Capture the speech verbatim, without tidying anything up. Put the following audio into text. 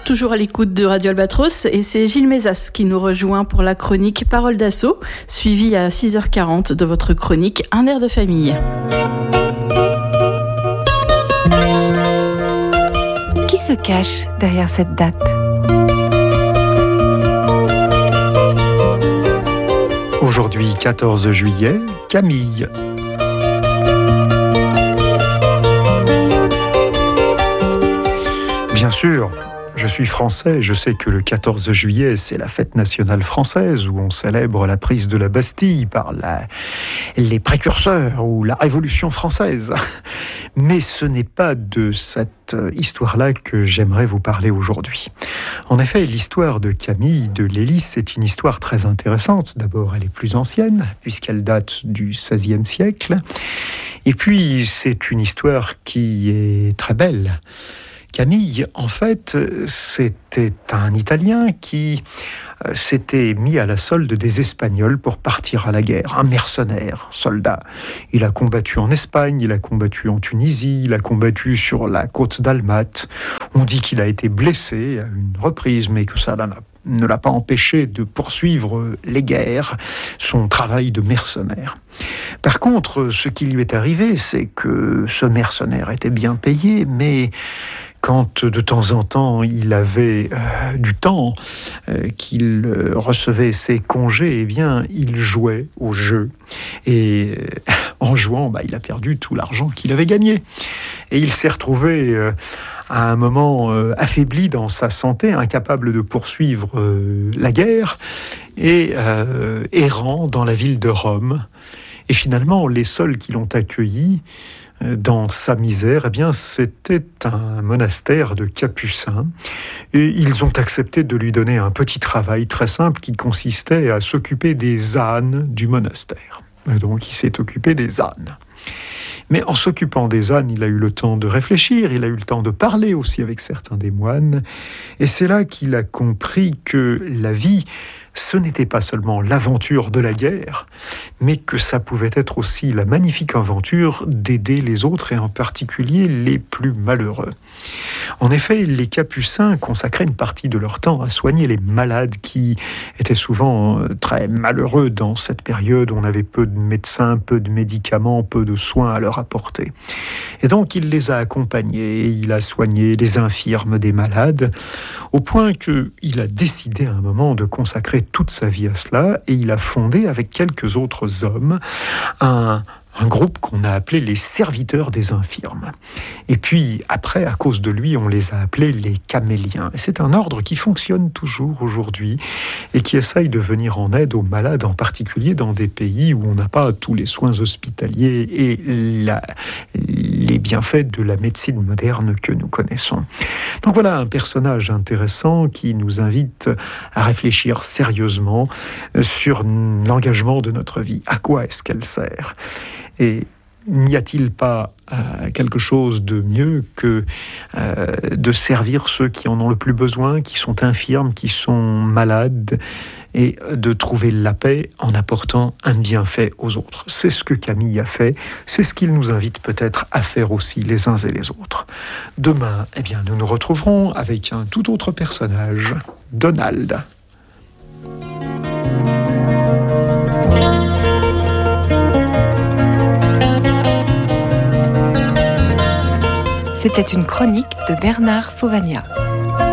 Toujours à l'écoute de Radio Albatros, et c'est Gilles Mézas qui nous rejoint pour la chronique Parole d'assaut, suivie à six heures quarante de votre chronique Un air de famille. Qui se cache derrière cette date ? Aujourd'hui, quatorze juillet, Camille. Bien sûr, je suis français, je sais que le quatorze juillet, c'est la fête nationale française où on célèbre la prise de la Bastille par la, les précurseurs ou la Révolution française. Mais ce n'est pas de cette histoire-là que j'aimerais vous parler aujourd'hui. En effet, l'histoire de Camille de Lellis, c'est une histoire très intéressante. D'abord, elle est plus ancienne, puisqu'elle date du seizième siècle. Et puis, c'est une histoire qui est très belle. Camille, en fait, c'était un Italien qui s'était mis à la solde des Espagnols pour partir à la guerre, un mercenaire, soldat. Il a combattu en Espagne, il a combattu en Tunisie, il a combattu sur la côte dalmate. On dit qu'il a été blessé à une reprise, mais que ça ne l'a pas empêché de poursuivre les guerres, son travail de mercenaire. Par contre, ce qui lui est arrivé, c'est que ce mercenaire était bien payé, mais quand de temps en temps il avait euh, du temps, euh, qu'il euh, recevait ses congés, eh bien, il jouait au jeu. Et euh, en jouant, bah, il a perdu tout l'argent qu'il avait gagné. Et il s'est retrouvé euh, à un moment euh, affaibli dans sa santé, incapable de poursuivre euh, la guerre, et euh, errant dans la ville de Rome. Et finalement, les seuls qui l'ont accueilli dans sa misère, eh bien, c'était un monastère de capucins, et ils ont accepté de lui donner un petit travail très simple qui consistait à s'occuper des ânes du monastère. Et donc, il s'est occupé des ânes. Mais en s'occupant des ânes, il a eu le temps de réfléchir, il a eu le temps de parler aussi avec certains des moines, et c'est là qu'il a compris que la vie, ce n'était pas seulement l'aventure de la guerre, mais que ça pouvait être aussi la magnifique aventure d'aider les autres, et en particulier les plus malheureux. En effet, les capucins consacraient une partie de leur temps à soigner les malades qui étaient souvent très malheureux dans cette période où on avait peu de médecins, peu de médicaments, peu de soins à leur apporter. Et donc, il les a accompagnés, il a soigné les infirmes des malades, au point qu'il a décidé à un moment de consacrer toute sa vie à cela, et il a fondé avec quelques autres hommes un, un groupe qu'on a appelé les serviteurs des infirmes. Et puis après, à cause de lui, on les a appelés les caméliens. Et c'est un ordre qui fonctionne toujours aujourd'hui et qui essaye de venir en aide aux malades, en particulier dans des pays où on n'a pas tous les soins hospitaliers et la, les bienfaits de la médecine moderne que nous connaissons. Donc voilà un personnage intéressant qui nous invite à réfléchir sérieusement sur l'engagement de notre vie. À quoi est-ce qu'elle sert ? Et n'y a-t-il pas euh, quelque chose de mieux que euh, de servir ceux qui en ont le plus besoin, qui sont infirmes, qui sont malades, et de trouver la paix en apportant un bienfait aux autres. C'est ce que Camille a fait, c'est ce qu'il nous invite peut-être à faire aussi les uns et les autres. Demain, eh bien, nous nous retrouverons avec un tout autre personnage, Donald. C'était une chronique de Bernard Sauvagnat.